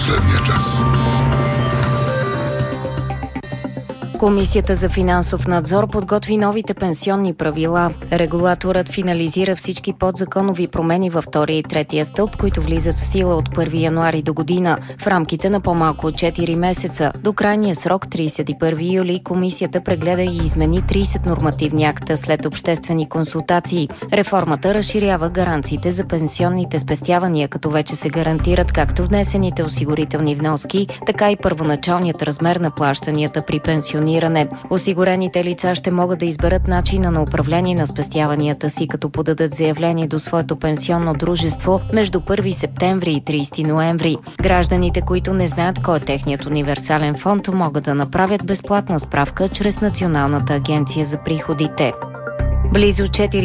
последния час. Комисията за финансов надзор подготви новите пенсионни правила. Регулаторът финализира всички подзаконови промени във втория и третия стълб, които влизат в сила от 1 януари до година. В рамките на по-малко от 4 месеца. До крайния срок, 31 юли, комисията прегледа и измени 30 нормативни акта след обществени консултации. Реформата разширява гаранциите за пенсионните спестявания, като вече се гарантират както внесените осигурителни вноски, така и първоначалният размер на плащанията при пенсиониране. Осигурените лица ще могат да изберат начина на управление на спестяванията си, като подадат заявление до своето пенсионно дружество между 1 септември и 30 ноември. Гражданите, които не знаят кой е техният универсален фонд, могат да направят безплатна справка чрез Националната агенция за приходите. Близо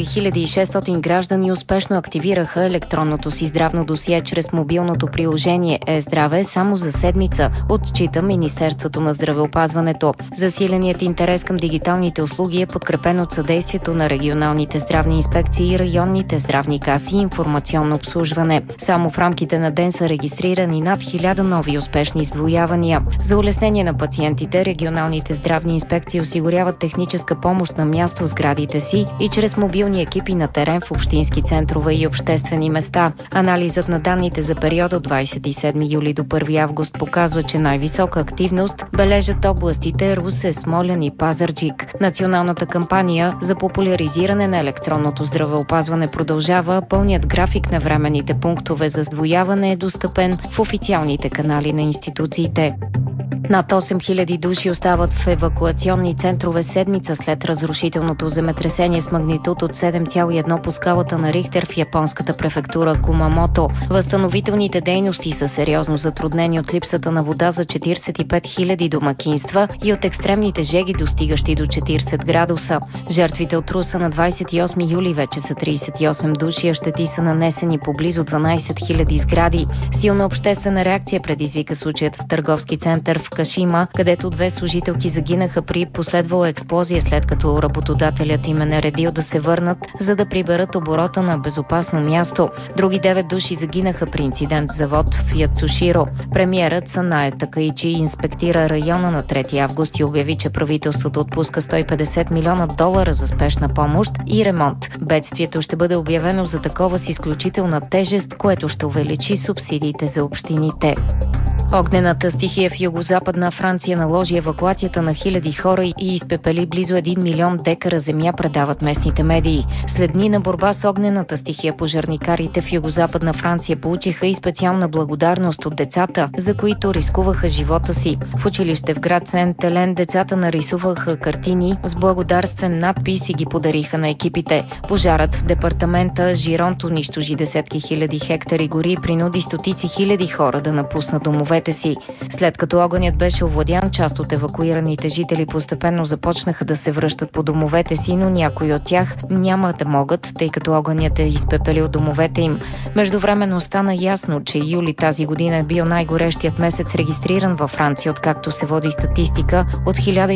4600 граждани успешно активираха електронното си здравно досие чрез мобилното приложение Е-здраве само за седмица, отчита Министерството на здравеопазването. Засиленият интерес към дигиталните услуги е подкрепен от съдействието на регионалните здравни инспекции и районните здравни каси и информационно обслужване. Само в рамките на ден са регистрирани над 1000 нови успешни издвоявания. За улеснение на пациентите, регионалните здравни инспекции осигуряват техническа помощ на място в сградите си и чрез мобилни екипи на терен в общински центрове и обществени места. Анализът на данните за периода от 27 юли до 1 август показва, че най-висока активност бележат областите Русе, Смолян и Пазарджик. Националната кампания за популяризиране на електронното здравеопазване продължава. Пълният график на временните пунктове за сдвояване е достъпен в официалните канали на институциите. Над 8000 души остават в евакуационни центрове седмица след разрушителното земетресение с магнитуд от 7,1 по скалата на Рихтер в японската префектура Кумамото. Възстановителните дейности са сериозно затруднени от липсата на вода за 45 000 домакинства и от екстремните жеги, достигащи до 40 градуса. Жертвите от труса на 28 юли вече са 38 души, а щети са нанесени по близо 12 000 сгради. Силна обществена реакция предизвика случаят в търговски център в Кашима, където 2 служителки загинаха при последвала експлозия, след като работодателят им е наредил да се върнат, за да приберат оборота на безопасно място. Други 9 души загинаха при инцидент в завод в Яцуширо. Премиерът Санае Такаичи инспектира района на 3 август и обяви, че правителството отпуска $150 милиона за спешна помощ и ремонт. Бедствието ще бъде обявено за такова с изключителна тежест, което ще увеличи субсидиите за общините. Огнената стихия в югозападна Франция наложи евакуацията на хиляди хора и изпепели близо 1 милион декара земя, предават местните медии. След дни на борба с огнената стихия, пожарникарите в югозападна Франция получиха и специална благодарност от децата, за които рискуваха живота си. В училище в град Сен-Телен децата нарисуваха картини с благодарствен надпис и ги подариха на екипите. Пожарът в департамента Жиронт унищожи десетки хиляди хектари гори и принуди стотици хиляди хора да напуснат домовете си. След като огънят беше овладян, част от евакуираните жители постепенно започнаха да се връщат по домовете си, но някои от тях няма да могат, тъй като огънят е изпепелил домовете им. Междувременно стана ясно, че юли тази година е бил най-горещият месец регистриран във Франция, откакто се води статистика от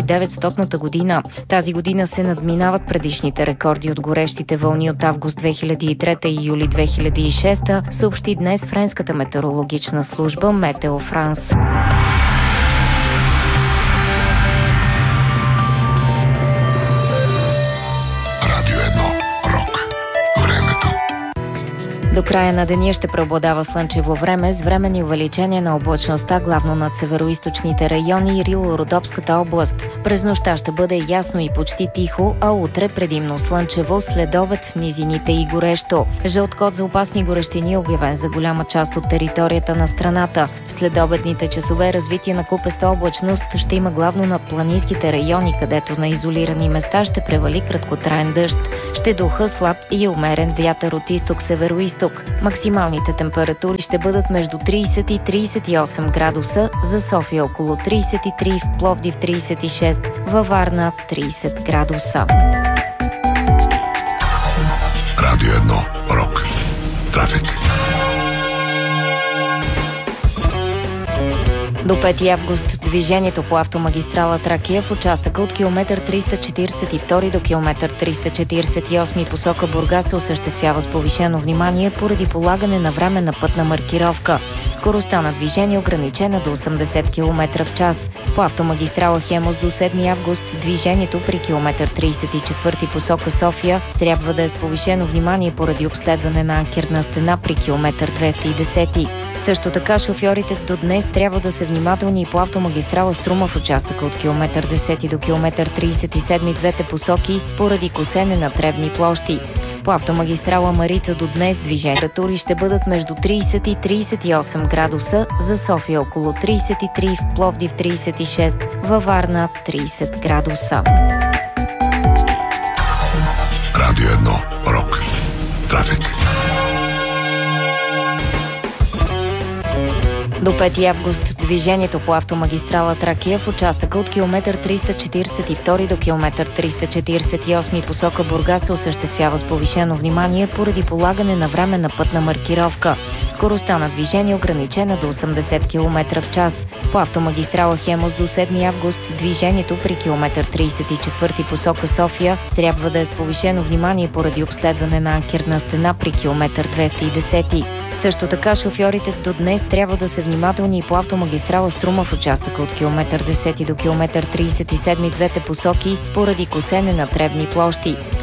1900 година. Тази година се надминават предишните рекорди от горещите вълни от август 2003 и юли 2006, съобщи днес френската метеорологична служба Метео Франс. Радио 1. Рок. Времето. До края на деня ще преобладава слънчево време с временни увеличения на облачността, главно над североизточните райони и Рило-Родопската област. През нощта ще бъде ясно и почти тихо, а утре предимно слънчево, след обед в низините и горещо. Жълт код за опасни горещини е обявен за голяма част от територията на страната. В следобедните часове развитие на купеста облачност ще има главно над планинските райони, където на изолирани места ще превали краткотраен дъжд. Ще духа слаб и умерен вятър от изток-североизток. Максималните температури ще бъдат между 30 и 38 градуса, за София около 33, в Пловдив 36, във Варна 30 градуса. Радио 1. Рок. Трафик. До 5 август движението по автомагистрала Тракия в участъка от километър 342 до километър 348 посока Бургас се осъществява с повишено внимание поради полагане на временна пътна маркировка. Скоростта на движение ограничена до 80 км в час. По автомагистрала Хемус до 7 август движението при километър 34 посока София трябва да е с повишено внимание поради обследване на анкерна стена при километър 210. Също така шофьорите до днес трябва да са внимателни и по автомагистрала Струма в участъка от километър 10 до километър 37 двете посоки поради косене на тревни площи. По автомагистрала Марица до днес температури ще бъдат между 30 и 38 градуса, за София около 33, в Пловдив 36, във Варна 30 градуса. Радио 1 Рок. Трафик. До 5 август движението по автомагистрала Тракия в участъка от километър 342 до километър 348 посока Бургас се осъществява с повишено внимание поради полагане на временна пътна маркировка. Скоростта на движение ограничена до 80 км в час. По автомагистрала Хемус до 7 август движението при километър 34 посока София трябва да е с повишено внимание поради обследване на анкерна стена при километър 210. Също така шофьорите до днес трябва да са внимателни и по автомагистрала Струма в участъка от километър 10 до километър 37 двете посоки поради косене на тревни площи.